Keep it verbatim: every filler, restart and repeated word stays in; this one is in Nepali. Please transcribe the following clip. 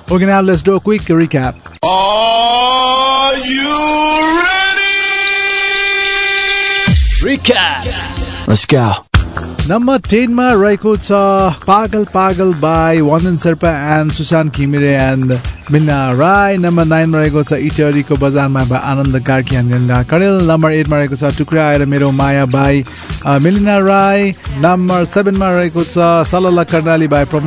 Okay, now let's do a quick recap. Are you ready? Recap. Let's go. Number ten ma रहेको छ पागल पागल by Wandan Serpa and Susan Kimire and Milna Rai. Number nine ma रहेको छ Itari को बजारमा by Anand Karki and Ganga Karil. Number eight ma रहेको छ टुक्रा आएर मेरो माया by uh, Milna Rai. Number seven ma रहेको छ Salala Karnali by